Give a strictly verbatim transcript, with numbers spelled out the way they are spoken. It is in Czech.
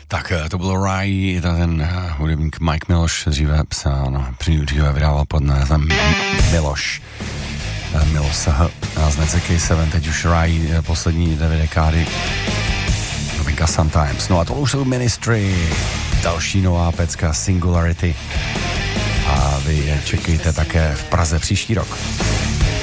Tak to bylo Rai, ten hudebník Mike Miloš, dříve psal, no, dříve vydával pod názvem Miloš. Miloš Saha, náznece K sedm, teď už Rai, poslední dvě dekády. Novinka Sometimes. No a to už jsou Ministry, další nová pecka Singularity. A vy je čekejte také v Praze příští rok.